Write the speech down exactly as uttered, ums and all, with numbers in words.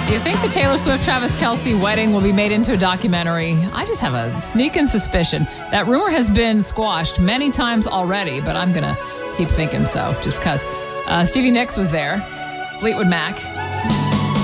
Do you think the Taylor Swift-Travis Kelce wedding will be made into a documentary? I just have a sneaking suspicion. That rumor has been squashed many times already, but I'm going to keep thinking so just because. Uh, Stevie Nicks was there, Fleetwood Mac.